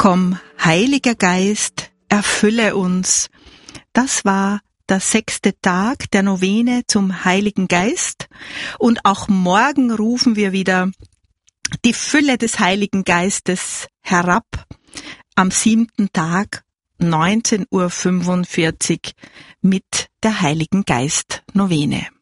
Komm, Heiliger Geist, erfülle uns. Das war der 6. Tag der Novene zum Heiligen Geist. Und auch morgen rufen wir wieder die Fülle des Heiligen Geistes herab. Am 7. Tag, 19:45 Uhr mit der Heiligen Geist Novene.